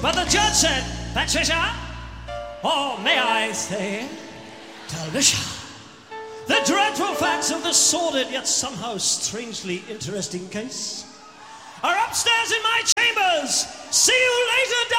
But the judge said, Patricia, or may I say, Alicia, the dreadful facts of this sordid yet somehow strangely interesting case are upstairs in my chambers. See you later,